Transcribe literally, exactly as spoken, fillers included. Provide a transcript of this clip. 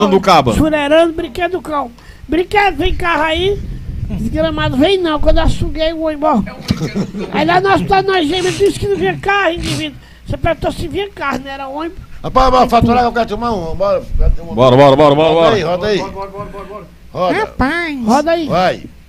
Do cabo. Churerando, brinquedo do cão. Brinquedo, vem carro aí. Desgramado, vem não. Quando eu suguei o ônibus. Aí lá no hospital nós gêmeos disse que não vinha carro, indivíduo. Você perguntou se vinha carro, não era ônibus. Rapaz, bora faturar que eu quero tomar um. Bora, Bora, bora, bora, bora, roda bora. aí, roda aí. Bora, bora, bora, bora. Roda. Rapaz. Roda aí. Vai.